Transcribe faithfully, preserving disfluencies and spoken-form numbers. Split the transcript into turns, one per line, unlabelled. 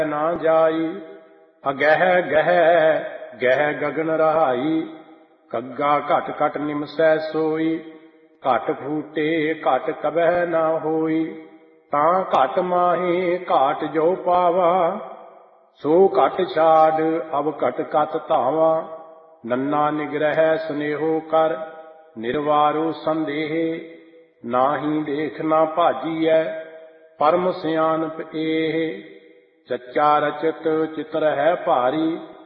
ਨਾ ਜਾਈ। ਅਗਹਿ ਗਹਿ ਗਹਿ ਗਗਨ ਰਹਾਈ, ਕੱਗਾ ਘਟ ਘਟ ਨਿਮਸੈ ਸੋਈ। ਘਟ ਫੂਟੇ ਘਟ ਕਬਹਿ ਨਾ ਹੋਈ, ਤਾਂ ਘਟ ਮਾਹੇ ਘਾਟ ਜੋ ਪਾਵਾ। ਸੋ ਘਟ ਛਾੜ ਅਬ ਘਟ ਕਤ ਧਾਵਾ, ਨੰਨਾ ਨਿਗ੍ਰਹਿ ਸੁਨੇਹੋ ਕਰ। ਨਿਰਵਾਰੋ ਸੰਦੇਹ ਨਾਹੀ ਦੇਖ ਨਾ ਭਾਜੀਐ, ਪਰਮ ਸਿਆਣਪ ਏਹ। ਚੱਚਾ ਰਚਤ ਚਿਤਰ ਹੈ ਭਾਰੀ,